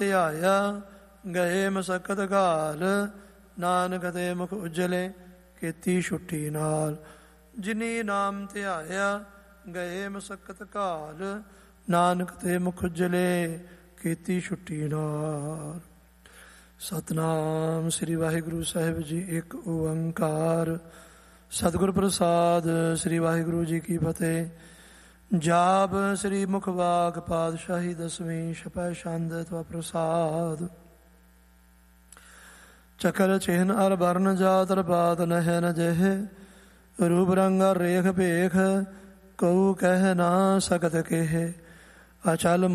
ਧਿਆਇਆ ਗਏ ਮਸਕਤ ਘਾਲ, ਨਾਨਕ ਤੇ ਮੁਖ ਉਜਲੇ ਕੀਤੀ ਛੁੱਟੀ ਨਾਲ। ਜਿਨੀ ਨਾਮ ਧਿਆਇਆ ਗਏ ਮਸਕਤ ਘਾਲ, ਨਾਨਕ ਤੇ ਮੁਖ ਉਜਲੇ ਕੀਤੀ ਛੁੱਟੀ ਨਾਲ। ਸਤਿਨਾਮ ਸ੍ਰੀ ਵਾਹਿਗੁਰੂ ਸਾਹਿਬ ਜੀ। ਇੱਕ ਓੰਕਾਰ ਸਤਿਗੁਰ ਪ੍ਰਸਾਦ। ਸ੍ਰੀ ਵਾਹਿਗੁਰੂ ਜੀ ਕੀ ਫਤਿਹ। ਜਾਪ ਸ੍ਰੀ ਮੁਖ ਵਾਕ ਪਾਤਸ਼ਾਹੀ ਦਸਵੀਂ, ਛਪੈ ਛੰਦ ਤਵਾ ਪ੍ਰਸਾਦ। ਚਕਰ ਚਿਹਨ ਅਰ ਬਰਨ ਜਾਤਰ ਪਾਤ ਨਹਿ ਨ ਜਹ, ਰੂਪ ਰੰਗ ਰੇਖ ਭੇਖ ਕਉ ਕਹਿ ਨਾ ਸਕਤ ਕੇਹ। ਅਚਲ